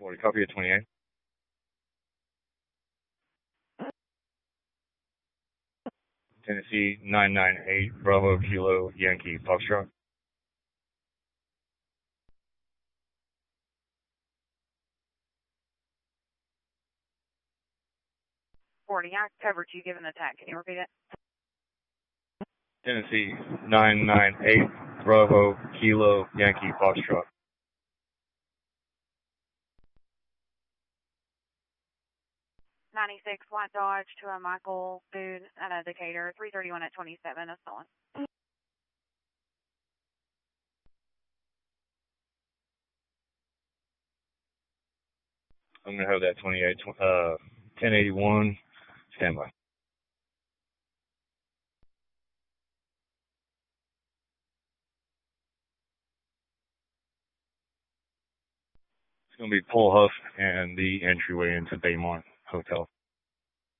40, copy at 28. Tennessee 998, Bravo Kilo Yankee Foxtrot. I covered you given the tag. Can you repeat it? Tennessee 998, Bravo Kilo Yankee Foxtrot. 96 White Dodge to a Michael Boone at a Decatur, 331 at 27 is stolen. I'm going to have that 28, 1081, standby. It's going to be Paul Huff and the entryway into Baymont Hotel.